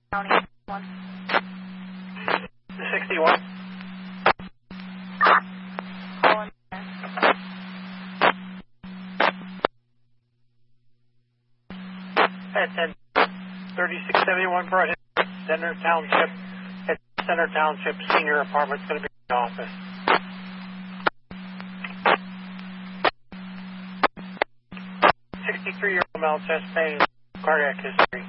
County 1. 61. Calling. At 3671 Broad Center Township. At Center Township Senior Apartment's going to be in the office. 63-year-old male, chest pain, cardiac history.